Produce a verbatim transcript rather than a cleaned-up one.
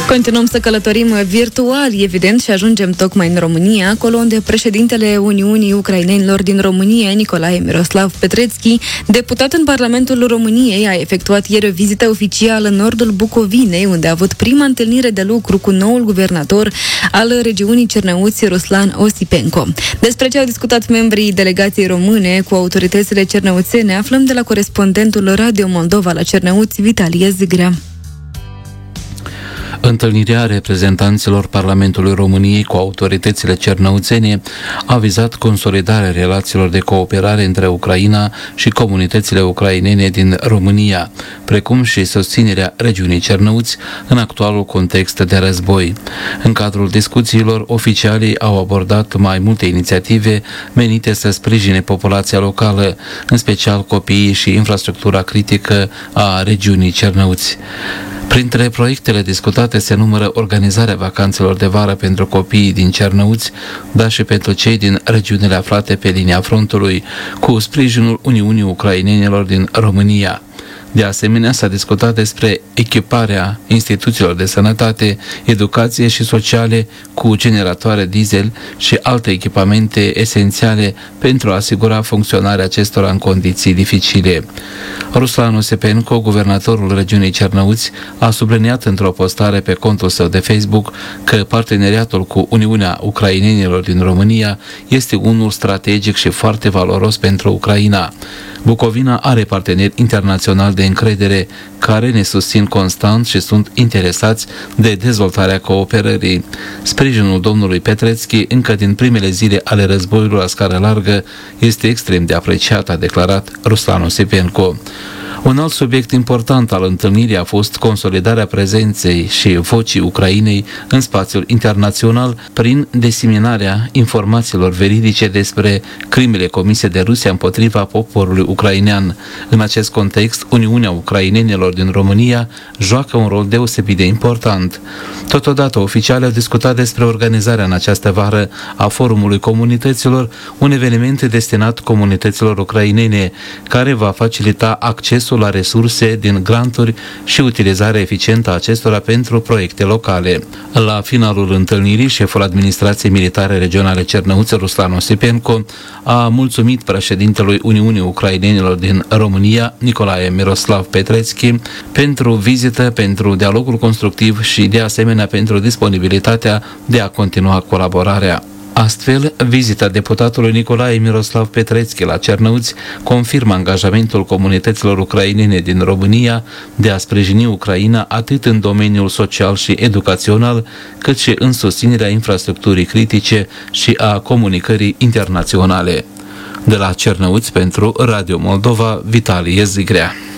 Continuăm să călătorim virtual, evident, și ajungem tocmai în România, acolo unde președintele Uniunii Ucrainenilor din România, Nicolae Miroslav Petrețchi, deputat în Parlamentul României, a efectuat ieri o vizită oficială în nordul Bucovinei, unde a avut prima întâlnire de lucru cu noul guvernator al regiunii Cernăuți, Ruslan Osipenko. Despre ce au discutat membrii delegației române cu autoritățile cernăuțene, aflăm de la corespondentul Radio Moldova la Cernăuți, Vitalie Zigrea. Întâlnirea reprezentanților Parlamentului României cu autoritățile cernăuțene a vizat consolidarea relațiilor de cooperare între Ucraina și comunitățile ucrainene din România, precum și susținerea regiunii Cernăuți în actualul context de război. În cadrul discuțiilor, oficialii au abordat mai multe inițiative menite să sprijine populația locală, în special copiii și infrastructura critică a regiunii Cernăuți. Printre proiectele discutate se numără organizarea vacanțelor de vară pentru copiii din Cernăuți, dar și pentru cei din regiunile aflate pe linia frontului, cu sprijinul Uniunii Ucrainenilor din România. De asemenea, s-a discutat despre echiparea instituțiilor de sănătate, educație și sociale cu generatoare diesel și alte echipamente esențiale pentru a asigura funcționarea acestora în condiții dificile. Ruslan Osipenko, guvernatorul regiunii Cernăuți, a subliniat într-o postare pe contul său de Facebook că parteneriatul cu Uniunea Ucrainenilor din România este unul strategic și foarte valoros pentru Ucraina. Bucovina are parteneri internaționali de încredere care ne susțin constant și sunt interesați de dezvoltarea cooperării. Sprijinul domnului Petrețchi încă din primele zile ale războiului la scară largă este extrem de apreciat, a declarat Ruslan Osipenko. Un alt subiect important al întâlnirii a fost consolidarea prezenței și vocii Ucrainei în spațiul internațional prin diseminarea informațiilor veridice despre crimele comise de Rusia împotriva poporului ucrainean. În acest context, Uniunea Ucrainenilor din România joacă un rol deosebit de important. Totodată, oficialii au discutat despre organizarea în această vară a Forumului Comunităților, un eveniment destinat comunităților ucrainene, care va facilita accesul la resurse din granturi și utilizarea eficientă a acestora pentru proiecte locale. La finalul întâlnirii, șeful Administrației Militare Regionale Cernăuți, Ruslan Osipenko, a mulțumit președintelui Uniunii Ucrainenilor din România, Nicolae Miroslav Petrețchi, pentru vizită, pentru dialogul constructiv și, de asemenea, pentru disponibilitatea de a continua colaborarea. Astfel, vizita deputatului Nicolae Miroslav Petrețchi la Cernăuți confirmă angajamentul comunităților ucrainene din România de a sprijini Ucraina atât în domeniul social și educațional, cât și în susținerea infrastructurii critice și a comunicării internaționale. De la Cernăuți pentru Radio Moldova, Vitalie Zigrea.